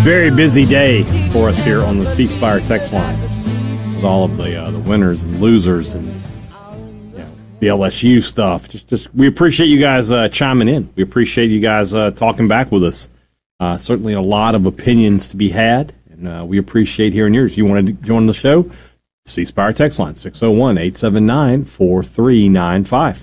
very busy day for us here on the C Spire text line with all of the winners and losers and the LSU stuff. Just we appreciate you guys chiming in. We appreciate you guys talking back with us. Certainly a lot of opinions to be had, and we appreciate hearing yours. You want to join the show? C Spire text line 601-879-4395.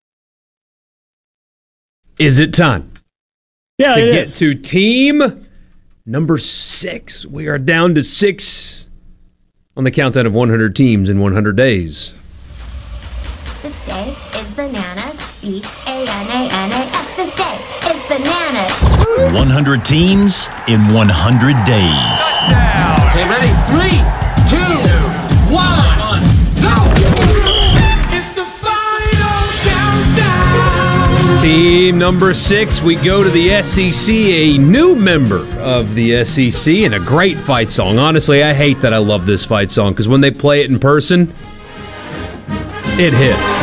Is it time? Yeah, to get to team number 6. We are down to 6 on the countdown of 100 teams in 100 days. This day is bananas. B-A-N-A-N-A-S. This day is bananas. 100 teams in 100 days. Okay, ready? 3, 2, 1, go! It's the final countdown. Team number 6, we go to the SEC, a new member of the SEC, and a great fight song. Honestly, I hate that I love this fight song, because when they play it in person, it hits.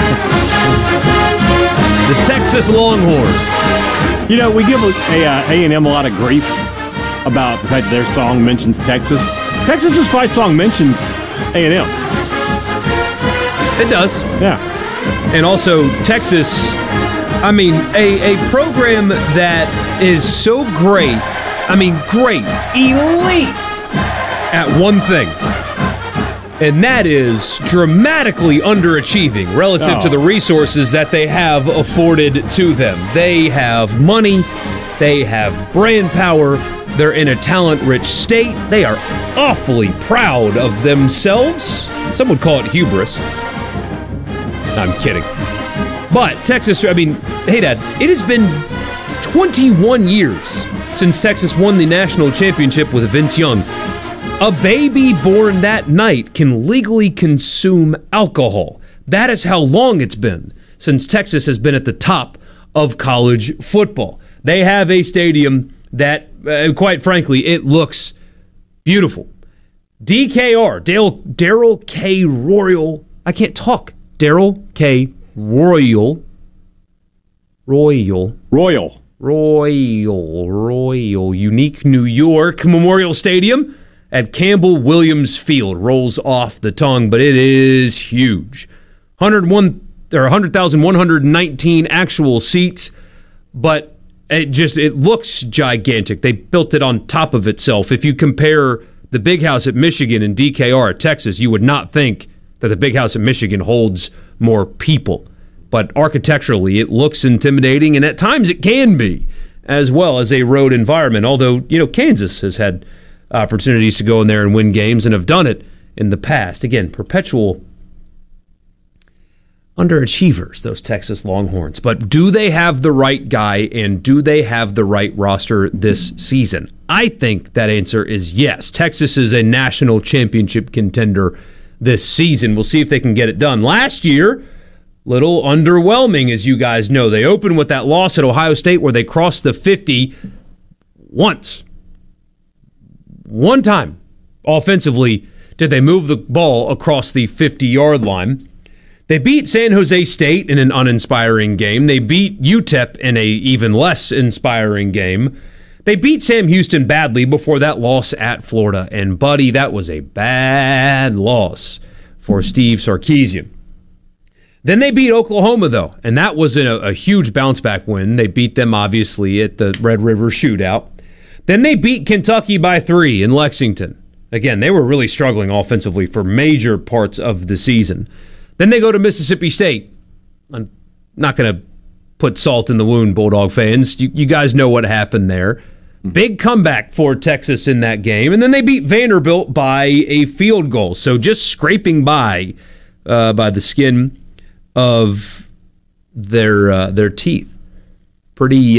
The Texas Longhorns. You know, we give A&M a lot of grief about the fact that their song mentions Texas. Texas's fight song mentions A&M. It does. Yeah. And also, Texas, I mean, a program that is so great, great, elite at one thing. And that is dramatically underachieving relative to the resources that they have afforded to them. They have money. They have brand power. They're in a talent-rich state. They are awfully proud of themselves. Some would call it hubris. I'm kidding. But Texas, hey, Dad, it has been 21 years since Texas won the national championship with Vince Young. A baby born that night can legally consume alcohol. That is how long it's been since Texas has been at the top of college football. They have a stadium that, quite frankly, it looks beautiful. DKR, Darrell K. Royal. I can't talk. Darrell K. Royal. Unique New York Memorial Stadium at Campbell Williams Field rolls off the tongue, but it is huge. 100,119 actual seats, but it looks gigantic. They built it on top of itself. If you compare the Big House at Michigan and DKR at Texas, you would not think that the Big House at Michigan holds more people. But architecturally, it looks intimidating, and at times it can be, as well as a road environment. Although, Kansas has had opportunities to go in there and win games and have done it in the past. Again, perpetual underachievers, those Texas Longhorns. But do they have the right guy, and do they have the right roster this season? I think that answer is yes. Texas is a national championship contender this season. We'll see if they can get it done. Last year, little underwhelming, as you guys know. They opened with that loss at Ohio State where they crossed the 50 once. One time, offensively, did they move the ball across the 50-yard line. They beat San Jose State in an uninspiring game. They beat UTEP in a even less inspiring game. They beat Sam Houston badly before that loss at Florida. And, buddy, that was a bad loss for Steve Sarkisian. Then they beat Oklahoma, though, and that was a huge bounce-back win. They beat them, obviously, at the Red River Shootout. Then they beat Kentucky by 3 in Lexington. Again, they were really struggling offensively for major parts of the season. Then they go to Mississippi State. I'm not going to put salt in the wound, Bulldog fans. You guys know what happened there. Big comeback for Texas in that game. And then they beat Vanderbilt by a field goal. So just scraping by the skin of their teeth. Pretty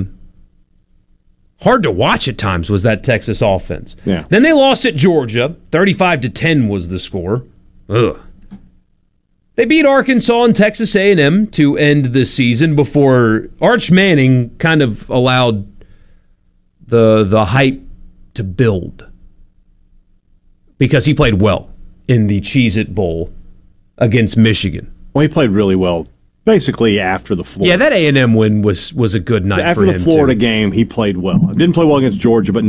hard to watch at times was that Texas offense. Yeah. Then they lost at Georgia. 35-10 was the score. Ugh. They beat Arkansas and Texas A&M to end the season before Arch Manning kind of allowed the hype to build because he played well in the Cheez-It Bowl against Michigan. Well, he played really well basically after the Florida. Yeah, that A&M win was a good night for him. After the Florida game, he played well. Didn't play well against Georgia, but